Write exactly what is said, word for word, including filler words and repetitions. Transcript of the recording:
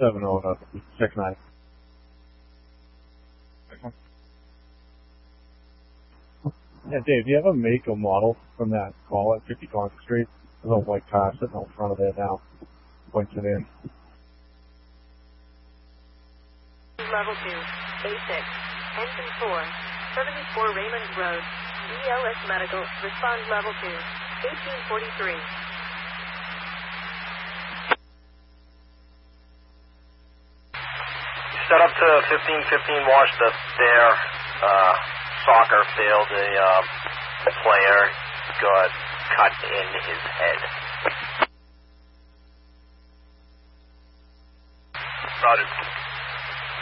seven oh to six nine. Yeah, Dave, do you have a make or model from that call at fifty Concord Street? There's a white car sitting out front of it now. Points it in. Level two, A six, engine four, seventy-four Raymond Road, E L S Medical, respond level two, eighteen forty-three. Set up to fifteen fifteen, watch the their uh, soccer field. The uh, player got cut in his head. Roger.